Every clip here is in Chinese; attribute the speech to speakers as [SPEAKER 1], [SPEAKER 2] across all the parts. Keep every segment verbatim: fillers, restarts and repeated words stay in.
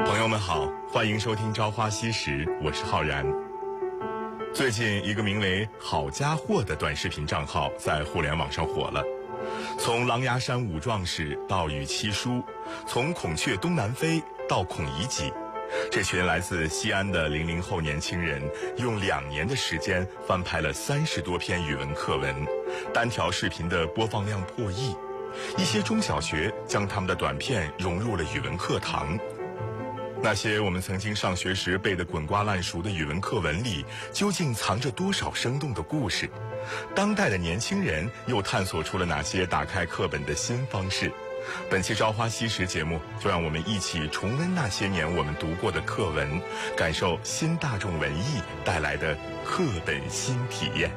[SPEAKER 1] 朋友们好，欢迎收听《朝花夕拾》，我是浩然。最近，一个名为“好家伙”的短视频账号在互联网上火了。从狼牙山五壮士到与七叔，从孔雀东南飞到孔乙己，这群来自西安的零零后年轻人，用两年的时间翻拍了三十多篇语文课文，单条视频的播放量破亿。一些中小学将他们的短片融入了语文课堂。那些我们曾经上学时背得滚瓜烂熟的语文课文里，究竟藏着多少生动的故事？当代的年轻人又探索出了哪些打开课本的新方式？本期《朝花夕拾》节目，就让我们一起重温那些年我们读过的课文，感受新大众文艺带来的课本新体验。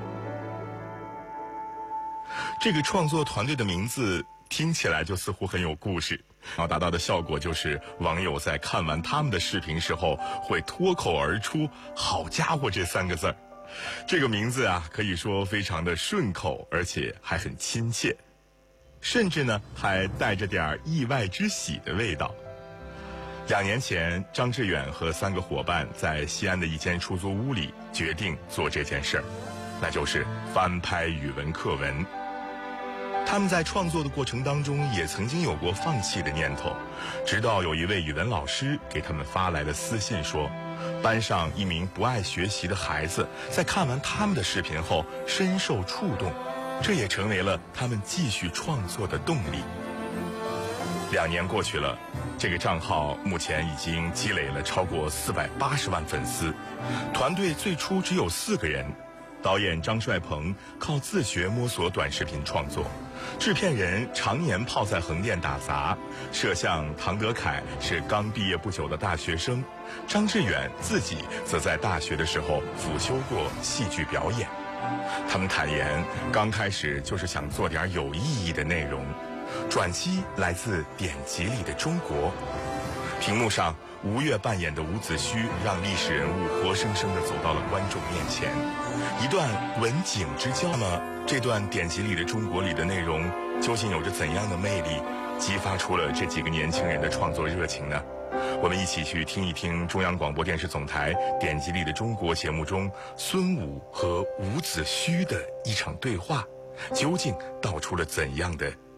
[SPEAKER 1] 这个创作团队的名字听起来就似乎很有故事，然后达到的效果就是网友在看完他们的视频时候会脱口而出“好家伙”这三个字儿。这个名字啊，可以说非常的顺口，而且还很亲切，甚至呢还带着点意外之喜的味道。两年前，张志远和三个伙伴在西安的一间出租屋里决定做这件事儿，那就是翻拍语文课文。他们在创作的过程当中也曾经有过放弃的念头，直到有一位语文老师给他们发来了私信说，班上一名不爱学习的孩子在看完他们的视频后深受触动，这也成为了他们继续创作的动力。两年过去了，这个账号目前已经积累了超过四百八十万粉丝，团队最初只有四个人。导演张帅鹏靠自学摸索短视频创作，制片人常年泡在横店打杂，摄像唐德凯是刚毕业不久的大学生，张志远自己则在大学的时候辅修过戏剧表演。他们坦言，刚开始就是想做点有意义的内容，转机来自典籍里的中国。屏幕上，吴越扮演的伍子胥让历史人物活生生地走到了观众面前，一段文景之交。那么，这段典籍里的中国里的内容，究竟有着怎样的魅力，激发出了这几个年轻人的创作热情呢？我们一起去听一听中央广播电视总台典籍里的中国节目中孙武和伍子胥的一场对话，究竟道出了怎样的